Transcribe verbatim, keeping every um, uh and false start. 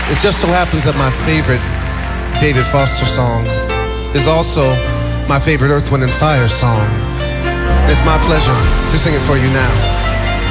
It just so happens that my favorite David Foster song is also my favorite Earth, Wind and Fire song. It's my pleasure to sing it for you now.